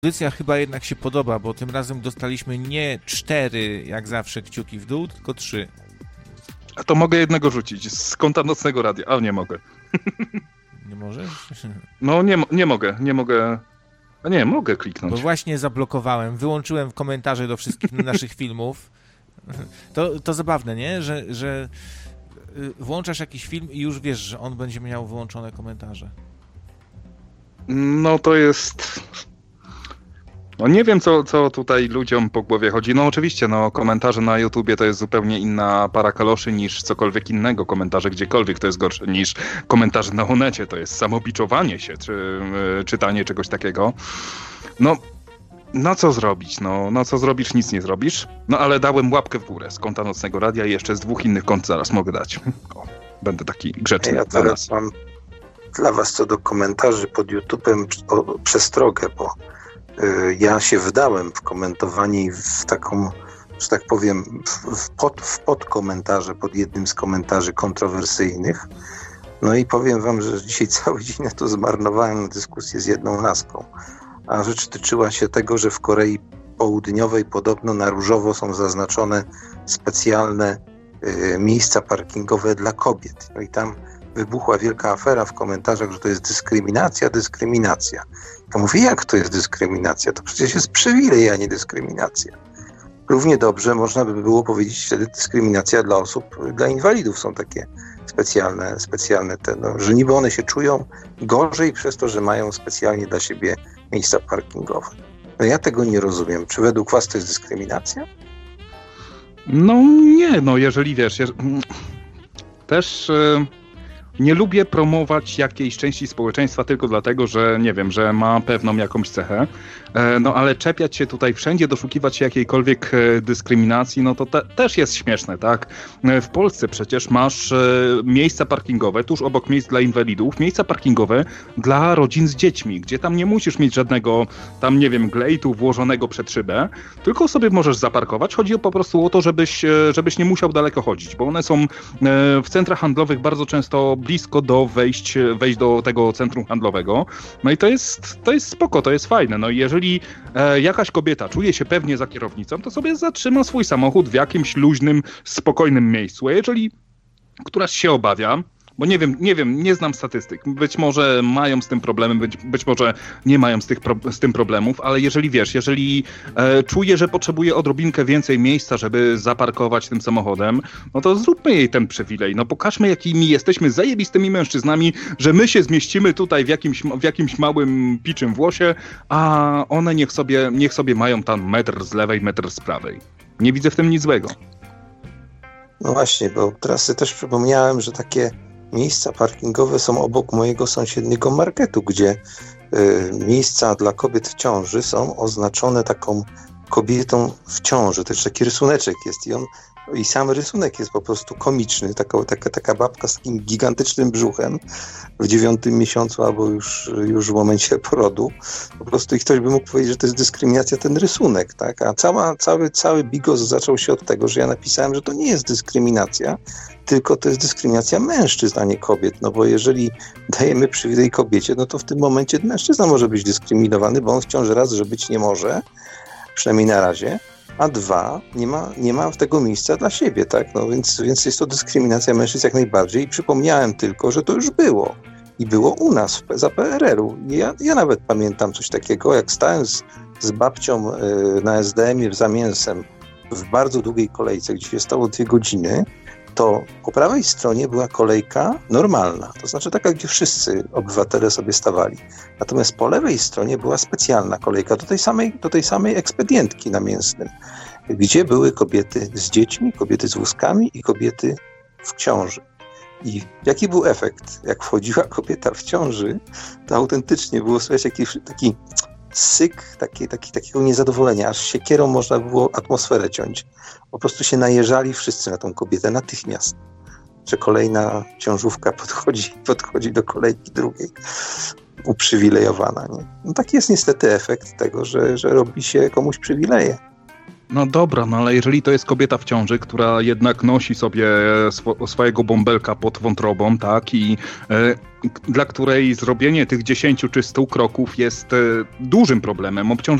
Pozycja chyba jednak się podoba, bo tym razem dostaliśmy nie 4, jak zawsze, kciuki w dół, tylko 3. A to mogę jednego rzucić z konta Nocnego Radia. A nie mogę. Nie możesz? No nie mogę. A nie, mogę kliknąć. Bo właśnie zablokowałem, wyłączyłem komentarze do wszystkich naszych filmów. To zabawne, nie? Że włączasz jakiś film i już wiesz, że on będzie miał wyłączone komentarze. No to jest... No nie wiem, co tutaj ludziom po głowie chodzi. No oczywiście, komentarze na YouTubie to jest zupełnie inna para kaloszy niż cokolwiek innego. Komentarze gdziekolwiek to jest gorsze niż komentarze na Onecie. To jest samobiczowanie się, czy czytanie czegoś takiego. No co zrobić? No co zrobisz? Nic nie zrobisz. No ale dałem łapkę w górę z konta Nocnego Radia i jeszcze z 2 innych kont zaraz mogę dać. Będę taki grzeczny. Ja teraz mam dla was co do komentarzy pod YouTube'em przestrogę, bo ja się wdałem w komentowanie w taką, że tak powiem, w podkomentarze pod jednym z komentarzy kontrowersyjnych. No i powiem wam, że dzisiaj cały dzień na to zmarnowałem na dyskusję z jedną laską. A rzecz tyczyła się tego, że w Korei Południowej podobno na różowo są zaznaczone specjalne miejsca parkingowe dla kobiet. No i tam wybuchła wielka afera w komentarzach, że to jest dyskryminacja. Ja mówię, jak to jest dyskryminacja? To przecież jest przywilej, a nie dyskryminacja. Równie dobrze można by było powiedzieć wtedy dyskryminacja dla osób, dla inwalidów są takie specjalne że niby one się czują gorzej przez to, że mają specjalnie dla siebie miejsca parkingowe. No ja tego nie rozumiem. Czy według was to jest dyskryminacja? No nie, jeżeli wiesz, też nie lubię promować jakiejś części społeczeństwa tylko dlatego, że nie wiem, że ma pewną jakąś cechę, ale czepiać się tutaj wszędzie, doszukiwać się jakiejkolwiek dyskryminacji, no to też jest śmieszne, tak? W Polsce przecież masz miejsca parkingowe, tuż obok miejsc dla inwalidów, miejsca parkingowe dla rodzin z dziećmi, gdzie tam nie musisz mieć żadnego tam, nie wiem, glejtu włożonego przed szybę, tylko sobie możesz zaparkować. Chodzi po prostu o to, żebyś nie musiał daleko chodzić, bo one są w centrach handlowych bardzo często blisko do wejść do tego centrum handlowego. No i to jest spoko, to jest fajne. No i jeżeli jakaś kobieta czuje się pewnie za kierownicą, to sobie zatrzyma swój samochód w jakimś luźnym, spokojnym miejscu. A jeżeli któraś się obawia, bo nie wiem, nie znam statystyk. Być może mają z tym problemy, być może nie mają z tym problemów, ale jeżeli czuje, że potrzebuje odrobinkę więcej miejsca, żeby zaparkować tym samochodem, no to zróbmy jej ten przywilej. No pokażmy, jakimi jesteśmy zajebistymi mężczyznami, że my się zmieścimy tutaj w jakimś małym piczym włosie, a one niech sobie mają tam metr z lewej, metr z prawej. Nie widzę w tym nic złego. No właśnie, bo teraz sobie też przypomniałem, że takie miejsca parkingowe są obok mojego sąsiedniego marketu, gdzie miejsca dla kobiet w ciąży są oznaczone taką kobietą w ciąży. To jest taki rysuneczek jest i sam rysunek jest po prostu komiczny. Taka babka z takim gigantycznym brzuchem w 9 miesiącu albo już w momencie porodu. Po prostu i ktoś by mógł powiedzieć, że to jest dyskryminacja ten rysunek, tak? A cały bigos zaczął się od tego, że ja napisałem, że to nie jest dyskryminacja, tylko to jest dyskryminacja mężczyzn, a nie kobiet. No bo jeżeli dajemy przywilej kobiecie, no to w tym momencie mężczyzna może być dyskryminowany, bo on w ciąży raz, że być nie może, przynajmniej na razie, a 2, nie ma tego miejsca dla siebie, tak? No więc jest to dyskryminacja mężczyzn jak najbardziej i przypomniałem tylko, że to już było. I było u nas za PRL-u. Ja nawet pamiętam coś takiego, jak stałem z babcią na SDM-ie za mięsem w bardzo długiej kolejce, gdzie się stało 2 godziny, to po prawej stronie była kolejka normalna, to znaczy taka, gdzie wszyscy obywatele sobie stawali. Natomiast po lewej stronie była specjalna kolejka do tej samej ekspedientki na Mięsnym, gdzie były kobiety z dziećmi, kobiety z wózkami i kobiety w ciąży. I jaki był efekt? Jak wchodziła kobieta w ciąży, to autentycznie było słychać taki syk, takiego niezadowolenia, aż siekierą można było atmosferę ciąć. Po prostu się najeżali wszyscy na tą kobietę natychmiast, że kolejna ciążówka podchodzi do kolejki drugiej, uprzywilejowana. Nie? No taki jest niestety efekt tego, że robi się komuś przywileje. No dobra, no ale jeżeli to jest kobieta w ciąży, która jednak nosi sobie swojego bąbelka pod wątrobą, tak, i dla której zrobienie tych 10 czy 100 kroków jest dużym problemem,